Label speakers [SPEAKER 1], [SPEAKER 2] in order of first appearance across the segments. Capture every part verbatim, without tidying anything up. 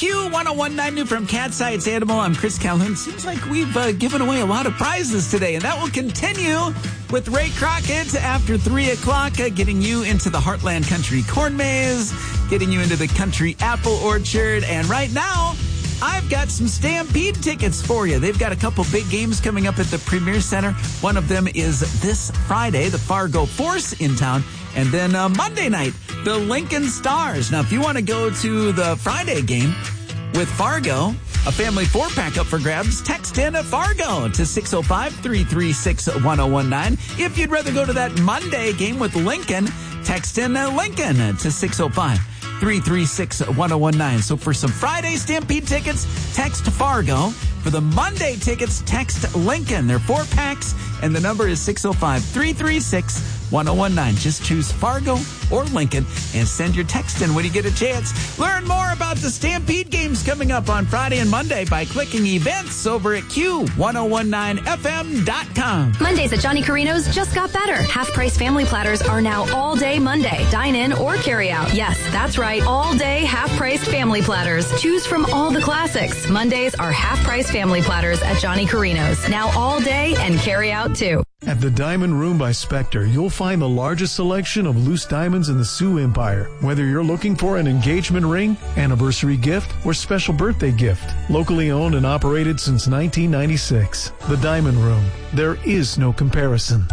[SPEAKER 1] Q one oh one nine New from Cat's Eye. It's Animal. I'm Chris Calhoun. Seems like we've uh, given away a lot of prizes today, and that will continue with Ray Crockett after three o'clock, uh, getting you into the Heartland Country Corn Maze, getting you into the Country Apple Orchard, and right now, I've got some Stampede tickets for you. They've got a couple big games coming up at the Premier Center. One of them is this Friday, the Fargo Force in town. And then uh, Monday night, the Lincoln Stars. Now, if you want to go to the Friday game with Fargo, a family four-pack up for grabs, text in at Fargo to six oh five, three three six, one oh one nine. If you'd rather go to that Monday game with Lincoln, text in uh, Lincoln to six oh five, three three six, one oh one nine. So for some Friday Stampede tickets, text Fargo. For the Monday tickets, text Lincoln. They're four packs, and the number is six oh five, three three six, one oh one nine. Just choose Fargo or Lincoln and send your text in when you get a chance. Learn more about the Stampede games coming up on Friday and Monday by clicking events over at Q one oh one nine F M dot com.
[SPEAKER 2] Mondays at Johnny Carino's just got better. Half-price family platters are now all day Monday. Dine in or carry out. Yes, that's right. All day half-priced family platters. Choose from all the classics. Mondays are half-price family platters at Johnny Carino's. Now all day and carry out too.
[SPEAKER 3] At the Diamond Room by Spectre, you'll find the largest selection of loose diamonds in the Sioux Empire. Whether you're looking for an engagement ring, anniversary gift, or special birthday gift. Locally owned and operated since nineteen ninety-six. The Diamond Room. There is no comparison.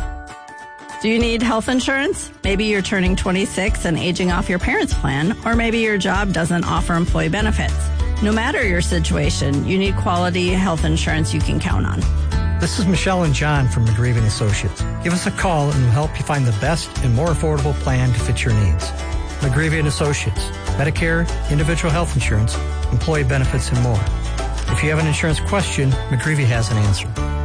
[SPEAKER 4] Do you need health insurance? Maybe you're turning twenty-six and aging off your parents' plan, or maybe your job doesn't offer employee benefits. No matter your situation, you need quality health insurance you can count on.
[SPEAKER 5] This is Michelle and John from McGreevy and Associates. Give us a call and we'll help you find the best and more affordable plan to fit your needs. McGreevy and Associates, Medicare, individual health insurance, employee benefits, and more. If you have an insurance question, McGreevy has an answer.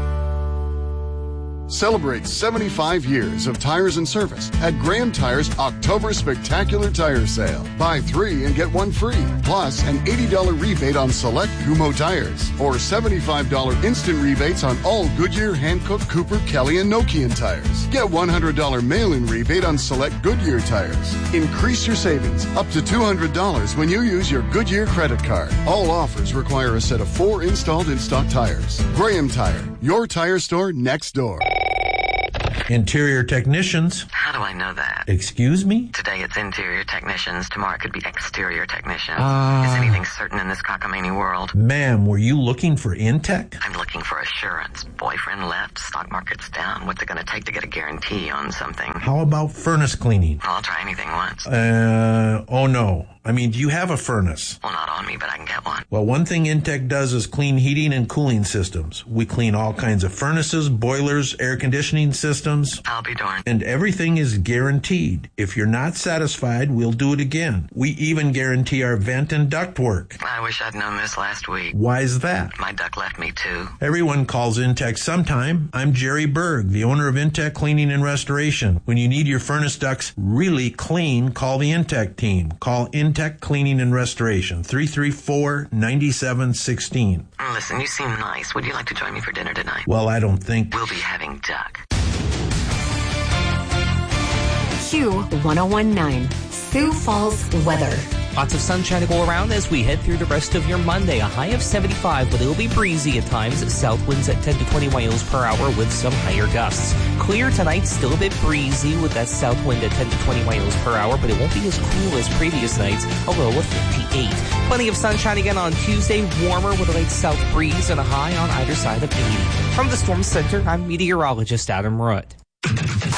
[SPEAKER 6] Celebrate seventy-five years of tires and service at Graham Tire's October Spectacular Tire Sale. Buy three and get one free, plus an eighty dollars rebate on select Kumho tires, or seventy-five dollars instant rebates on all Goodyear, Hankook, Cooper, Kelly, and Nokian tires. Get one hundred dollars mail-in rebate on select Goodyear tires. Increase your savings up to two hundred dollars when you use your Goodyear credit card. All offers require a set of four installed in-stock tires. Graham Tire, your tire store next door.
[SPEAKER 7] Interior technicians.
[SPEAKER 8] How do I know that?
[SPEAKER 7] Excuse me?
[SPEAKER 8] Today it's interior technicians. Tomorrow it could be exterior technicians.
[SPEAKER 7] Uh,
[SPEAKER 8] Is anything certain in this cockamamie world?
[SPEAKER 7] Ma'am, were you looking for Intech?
[SPEAKER 8] I'm looking for assurance. Boyfriend left, stock market's down. What's it going to take to get a guarantee on something?
[SPEAKER 7] How about furnace cleaning?
[SPEAKER 8] I'll try anything once.
[SPEAKER 7] Uh, oh no. I mean, do you have a furnace?
[SPEAKER 8] Well, not on me, but I can get one.
[SPEAKER 7] Well, one thing Intech does is clean heating and cooling systems. We clean all kinds of furnaces, boilers, air conditioning systems.
[SPEAKER 8] I'll be darned.
[SPEAKER 7] And everything is guaranteed. If you're not satisfied, we'll do it again. We even guarantee our vent and duct work.
[SPEAKER 8] I wish I'd known this last week.
[SPEAKER 7] Why's that?
[SPEAKER 8] My duck left me too.
[SPEAKER 7] Everyone calls Intech sometime. I'm Jerry Berg, the owner of Intech Cleaning and Restoration. When you need your furnace ducts really clean, call the Intech team. Call Intech Cleaning and Restoration, three three four, nine seven one six.
[SPEAKER 8] Listen, you seem nice. Would you like to join me for dinner tonight?
[SPEAKER 7] Well, I don't think...
[SPEAKER 8] We'll be having duck.
[SPEAKER 9] Q one oh one nine, Sioux Falls weather.
[SPEAKER 10] Lots of sunshine to go around as we head through the rest of your Monday. A high of seventy-five, but it'll be breezy at times. South winds at ten to twenty miles per hour with some higher gusts. Clear tonight, still a bit breezy with that south wind at ten to twenty miles per hour, but it won't be as cool as previous nights, a low of fifty-eight. Plenty of sunshine again on Tuesday, warmer with a light south breeze and a high on either side of eighty. From the Storm Center, I'm meteorologist Adam Rudd.